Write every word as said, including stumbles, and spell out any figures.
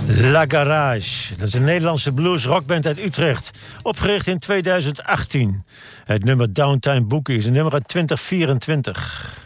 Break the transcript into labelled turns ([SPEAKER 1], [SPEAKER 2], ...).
[SPEAKER 1] La Garage. Dat is een Nederlandse blues-rockband uit Utrecht. Opgericht in tweeduizend achttien. Het nummer Downtime Boogie is een nummer uit twintig vierentwintig.